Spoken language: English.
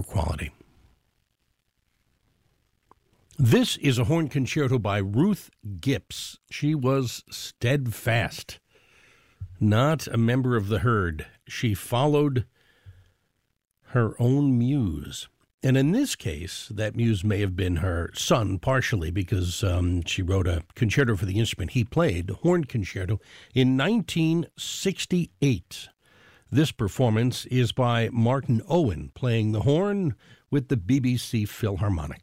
quality. This is a horn concerto by Ruth Gipps. She was steadfast, not a member of the herd. She followed her own muse. And in this case, that muse may have been her son, partially, because she wrote a concerto for the instrument he played, horn concerto, in 1968. This performance is by Martin Owen, playing the horn with the BBC Philharmonic.